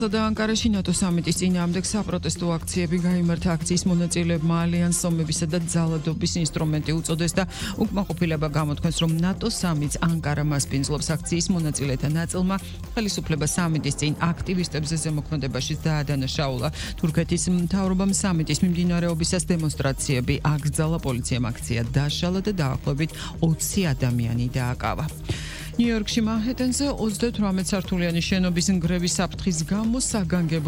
და ანკარაში ნატო სამიტის წინააღმდეგ საპროტესტო აქციები გაიმართა. აქციის მონაწილეებმა ალიანს ომებისა და ძალადობის ინსტრუმენტი უწოდეს და უკმაყოფილება გამოთქვეს, რომ ნატო სამიტს ანკარა მასპინძლობს. აქციის მონაწილეთა ნაწილმა ხელისუფლება სამიტის წინ აქტივისტებზე ზემოქმედებაში დაადანაშაულა. თურქეთის მთავრობამ სამიტის მიმდინარეობისას დემონსტრაციები აკრძალა, პოლიციამ აქცია დაშალა და დაახლოებით 20 ადამიანი დააკავა. ნიუ-იორკში მანჰეტენზე 38 სართულიანი შენობის ნგრევის საფრთხის გამო საგანგებო